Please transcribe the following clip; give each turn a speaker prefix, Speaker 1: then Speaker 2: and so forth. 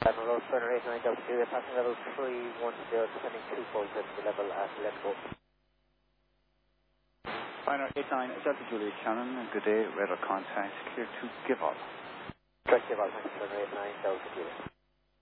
Speaker 1: Final road, runner 89 Delta Julia, passing level 310, descending 240 to the level at let's go.
Speaker 2: Final 89 Delta Julia, Shannon, good day, radar contact, clear to give up.
Speaker 1: Correct, give up, runner 89 Delta Julia.